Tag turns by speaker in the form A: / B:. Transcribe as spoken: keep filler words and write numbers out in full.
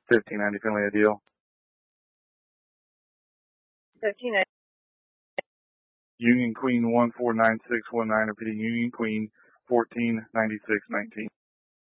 A: fifteen ninety Finley Ideal.
B: fifteen ninety.
A: Union Queen one four nine six one nine, repeating Union Queen fourteen ninety-six nineteen.